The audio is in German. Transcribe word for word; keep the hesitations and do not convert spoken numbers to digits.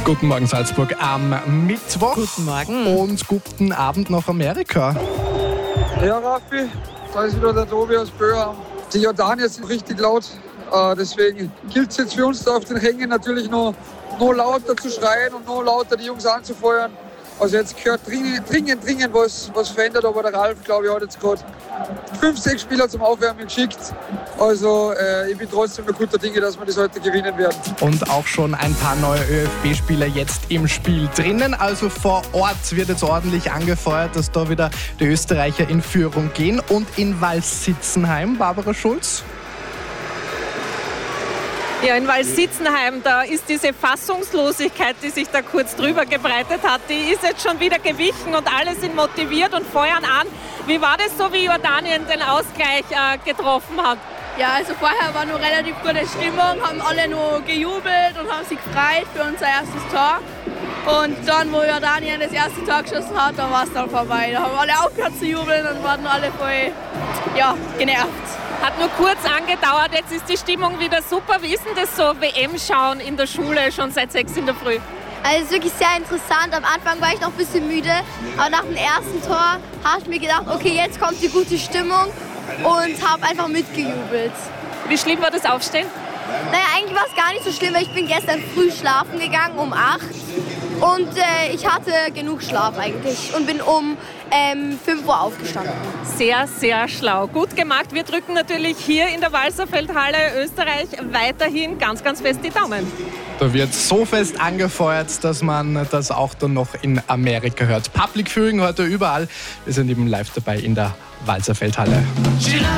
Guten Morgen Salzburg am Mittwoch. Guten Morgen. Und guten Abend nach Amerika. Ja, Raffi, da ist wieder der Tobi aus Böhr. Die Jordanier sind richtig laut. Äh, deswegen gilt es jetzt für uns da auf den Hängen natürlich noch, noch lauter zu schreien und noch lauter die Jungs anzufeuern. Also jetzt gehört dringend, dringend, dringend was, was verändert, aber der Ralf, glaube ich, hat jetzt gerade fünf, sechs Spieler zum Aufwärmen geschickt. Also äh, ich bin trotzdem noch guter Dinge, dass wir das heute gewinnen werden. Und auch schon ein paar neue ÖFB-Spieler jetzt im Spiel drinnen. Also vor Ort wird jetzt ordentlich angefeuert, dass da wieder die Österreicher in Führung gehen. Und in Waldsitzenheim, Barbara Schulz. Ja, in Waldsitzenheim, da ist diese Fassungslosigkeit, die sich da kurz drüber gebreitet hat, die ist jetzt schon wieder gewichen und alle sind motiviert und feuern an. Wie war das so, wie Jordanien den Ausgleich äh, getroffen hat? Ja, also vorher war noch relativ gute Stimmung, haben alle noch gejubelt und haben sich gefreut für unser erstes Tor. Und dann, wo Jordanien das erste Tor geschossen hat, da war es dann vorbei. Da haben alle aufgehört zu jubeln und waren alle voll, ja, genervt. Hat nur kurz angedauert, jetzt ist die Stimmung wieder super. Wie ist denn das so, W M schauen in der Schule schon seit sechs in der Früh? Also es ist wirklich sehr interessant. Am Anfang war ich noch ein bisschen müde, aber nach dem ersten Tor habe ich mir gedacht, okay, jetzt kommt die gute Stimmung und habe einfach mitgejubelt. Wie schlimm war das Aufstehen? Naja, eigentlich war es gar nicht so schlimm, weil ich bin gestern früh schlafen gegangen, um acht. Und äh, ich hatte genug Schlaf eigentlich und bin um ähm, fünf Uhr aufgestanden. Sehr, sehr schlau. Gut gemacht. Wir drücken natürlich hier in der Walserfeldhalle Österreich weiterhin ganz, ganz fest die Daumen. Da wird so fest angefeuert, dass man das auch dann noch in Amerika hört. Public Viewing heute überall. Wir sind eben live dabei in der Walserfeldhalle.